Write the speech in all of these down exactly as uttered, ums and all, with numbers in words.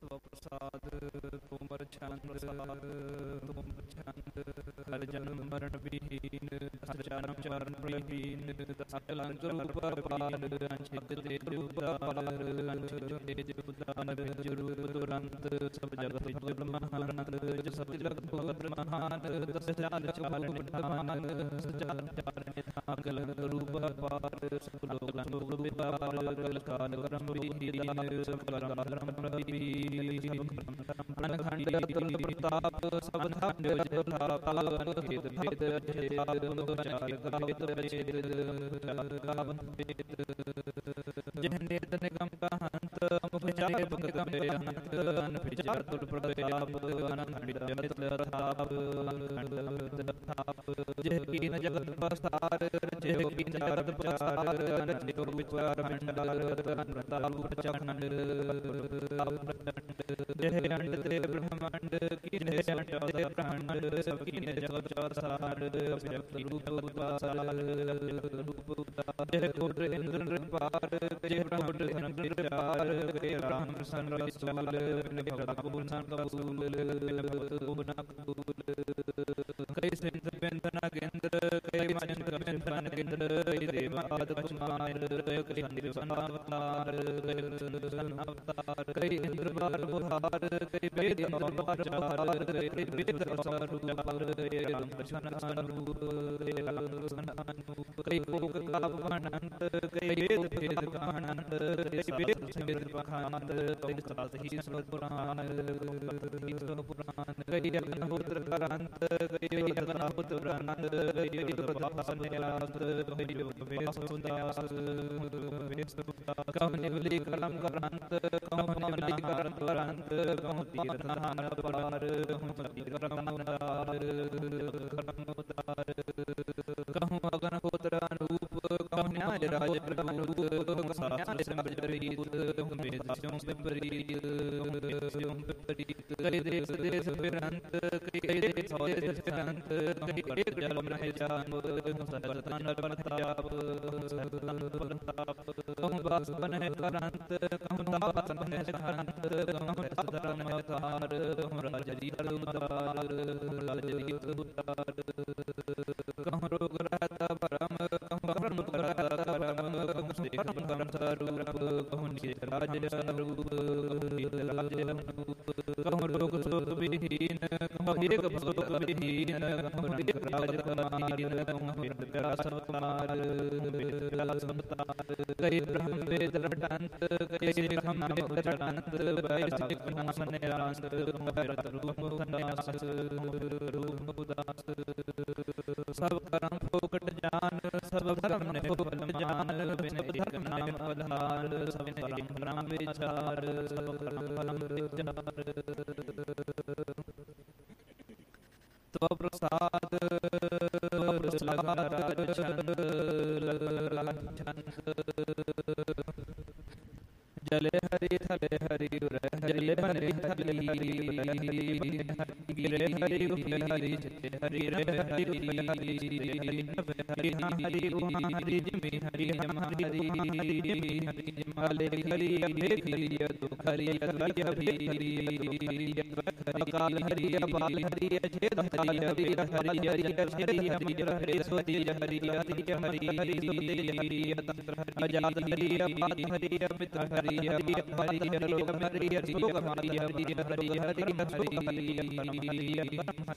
प्रसाद तोमर छंद तोमर छंद हर जन्म मरण विहीन दस जन्म चरण विहीन दस कलंक रूप पाल अंशित तेज उदार अंशित तेज उदार बिज रूप दुरंत सब जगत जुल महानंद सब जगत भगत महान दस चार चार निधान दस चार चार निधान कलंक रूप पाल सब लोक लोक विदार कल काल करम विहीन सब करम धर्म प्रवीण अनखंड अतुल प्रताप सब धाम जय प्रताप अनखेद भेद अछेद चार गावत वेद गावत वेद जह नेत निगम कहंत मुख चाहे भगम बेहंत अनभिचार तुल प्रताप अनखंड अतुल प्रताप जह कीन जगत प्रसार जह कीन जगत प्रसार अनचित विचार मंडल प्रताप प्रचंड जय अंड ते ब्रह्मांड की जय अंड ते ब्रह्मांड सब की जगत चौसार अव्यक्त रूप उदार रूप उदार जय कोट इंद्र पार जय ब्रह्मांड इंद्र पार जय राम प्रसन्न रसूल प्रभु कबूल कबूल कई सिंध बिंदना केंद्र कई मजंत बिंदन केंद्र कई देव आद कुमार कई निरसन अवतार कई अवतार कई इंद्र बार बुहार कई वेद अवतार चार कई वेद स्वरूप कई राम कृष्ण स्वरूप कई राम कृष्ण अनूप कई कोक काव अनंत कई वेद भेद अनंत कई वेद भेद पखानंत कई सात ही स्वर पुराण पुराण कई अग्निहोत्र करांत कई अग्निहोत्र अनंत कई प्रभासन यात कई वेद सुदास वेद सुदास कम निवली कलम करांत कम निवली करम करांत कम तीर नान पार कम तीर करम उदार करम उदार कहूँ अग्निहोत्र अनूप कहूँ न्याय राज प्रभु कहूँ सास समझरीत कहूँ वेदस्यों विपरीत वेदस्यों विपरीत कई देश देश विरंत कई देश देश विरंत कहूँ कट जल नहीं जान कहूँ सतन प्रताप सतन प्रताप कहूँ बास बने करंत कहूँ दास बने करंत कहूँ सदरम अवतार कहूँ राजरी उतार राजरी उतार कहूँ रोग रहता परम कहूँ कर्म करता परम कहूँ शेखर परम स्वरूप कहूँ नित राज स्वरूप नित राज स्वरूप कहूँ रोग शोक विहीन कहूँ एक शोक विहीन कहूँ एक राज कमाल कहूँ वेद व्यास अवतार वेद व्यास अवतार कई ब्रह्म वेद रटंत कई ब्रह्म वेद रटंत वैश्विक नाम न्यास कहूँ भरत रूप सन्यास रूप उदास सब कर्म फोकट जान सब धर्म ने फल जान बिन धर्म नाम आधार सब कर्म नाम विचार सब कर्म फलम विचार तो प्रसाद प्रसाद छंद जले हरि थले हरि जले हरि थले गिरे हरि उफे हरि चिते हरि रे हरि हरि हरि हरि उहा हरि जिमि हरि हम हरि जिमि हरि जिमाले हरि अभे हरि तो हरि हरि अभे अकाल हरि अपाल हरि अछेद हरि हरि हरि हरि हरि हरि हरि सोति हरि हरि हरि हरि सोति हरि तंत्र हरि अजात हरि अपात हरि अमित हरि हरि हरि हरि लोक हरि हरि सुख हरि हरि हरि हरि सुख हरि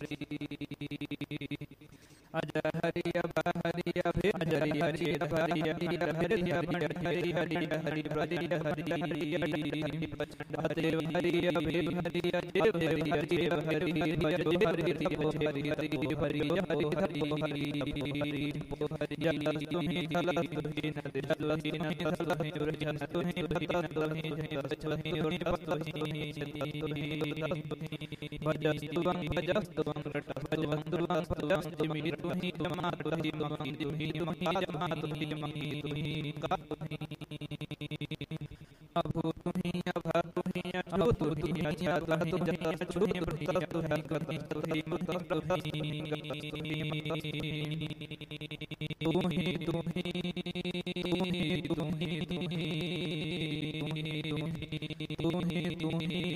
अजय हरि अब हरि अभे हरि हरि हरि हरि हरि हरि हरि हरि प्रति हरि हरि प्रचंड हरि अभे हरि अजय हरि हरि हरि हरि हरि तपो हरि हरि हरि हरि हरि हरि जलस तुम्हि थलस तुम्हि नदी जलहि नदी थलहि वृजस तुम्हि भतस तुम्हि जयस तुम्हि उर्वस तुम्हि तुम्हि भजस तुवं भजस तुवं रटस भजवं तुवं तुवं जिमि तुम्हि जमा तुम्हि महि तुम्हि महि जमा तुम्हि महि तुम्हि का तुम्हि अभू तुम्हि अभा तुम्हि अछू तुम्हि अछत तुम्हि अछूत तुम्हि तुम्हि गति तुम्हि मत तुम्हि तुम्हि तुम्हि तुम्हि तुम्हि तुम्हि तुम्हि